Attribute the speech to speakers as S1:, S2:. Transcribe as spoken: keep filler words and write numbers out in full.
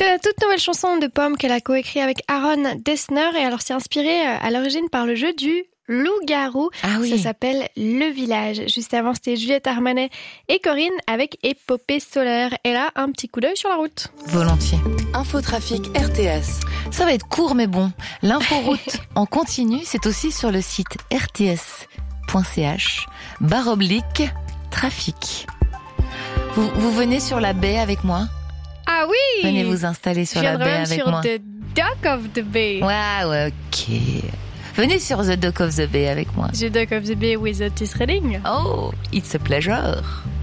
S1: C'est la toute nouvelle chanson de Pomme qu'elle a coécrit avec Aaron Dessner et alors c'est inspiré à l'origine par le jeu du loup-garou.
S2: Ah oui.
S1: Ça s'appelle Le Village. Juste avant, c'était Juliette Armanet et Corinne avec Épopée solaire. Et là, un petit coup d'œil sur la route.
S2: Volontiers.
S3: Infotrafic R T S.
S2: Ça va être court mais bon. L'inforoute en continu, c'est aussi sur le site r t s point c h barre oblique trafic. Vous, vous venez sur la baie avec moi?
S1: Ah oui!
S2: Venez vous installer sur
S1: Je
S2: la baie
S1: viendrai même
S2: avec
S1: sur
S2: moi.
S1: The Dock of the Bay.
S2: Ouais, ouais, ok. Venez sur The Dock of the Bay avec moi.
S1: The Dock of the Bay with Otis Redding.
S2: Oh, it's a pleasure.